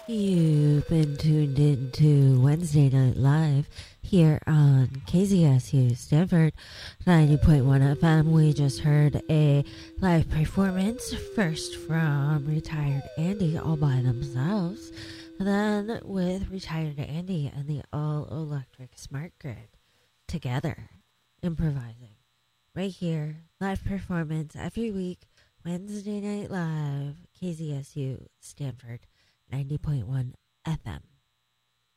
You've been tuned into Wednesday Night Live here on KZSU Stanford 90.1 FM. We just heard a live performance, first from Retired Andy all by themselves, then with Retired Andy and the all-electric smart grid together, improvising. Right here, live performance every week, Wednesday Night Live, KZSU Stanford 90.1 FM.